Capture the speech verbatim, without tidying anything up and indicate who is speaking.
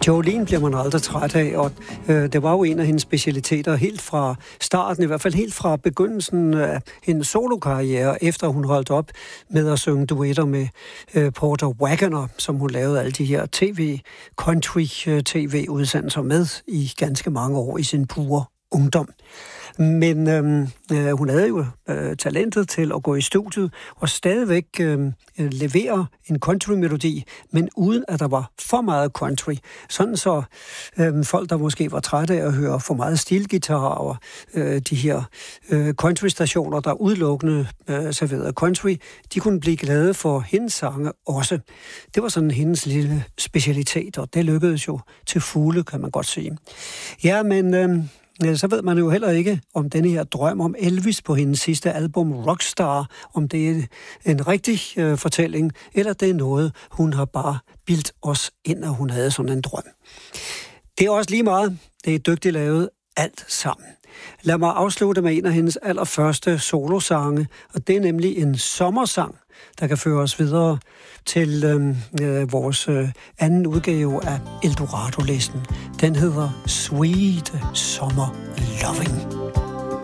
Speaker 1: Jolene bliver man aldrig træt af, og øh, det var jo en af hendes specialiteter helt fra starten, i hvert fald helt fra begyndelsen af hendes solokarriere, efter hun holdt op med at synge duetter med øh, Porter Wagoner, som hun lavede alle de her tv, country-tv-udsendelser med i ganske mange år i sin pure ungdom. Men øhm, øh, hun havde jo øh, talentet til at gå i studiet og stadigvæk øh, levere en country-melodi, men uden at der var for meget country. Sådan så øh, folk, der måske var trætte af at høre for meget stilguitar og øh, de her øh, country-stationer, der udelukkende øh, serverede country, de kunne blive glade for hendes sange også. Det var sådan hendes lille specialitet, og det lykkedes jo til fulde, kan man godt sige. Ja, men... Øh, så ved man jo heller ikke, om denne her drøm om Elvis på hendes sidste album Rockstar, om det er en rigtig øh, fortælling, eller det er noget, hun har bare bildt os ind, at hun havde sådan en drøm. Det er også lige meget. Det er dygtigt lavet alt sammen. Lad mig afslutte med en af hendes allerførste solosange, og det er nemlig en sommersang, der kan føre os videre til øh, vores øh, anden udgave af Eldorado-listen. Den hedder Sweet Summer Loving.